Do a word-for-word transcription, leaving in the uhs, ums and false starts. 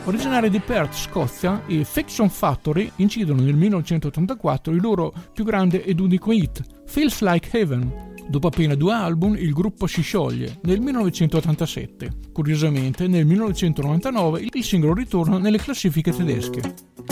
Originari di Perth, Scozia, i Fiction Factory incidono nel millenovecentottantaquattro il loro più grande ed unico hit, Feels Like Heaven. Dopo appena due album il gruppo si scioglie nel millenovecentottantasette. Curiosamente nel millenovecentonovantanove il singolo ritorna nelle classifiche tedesche.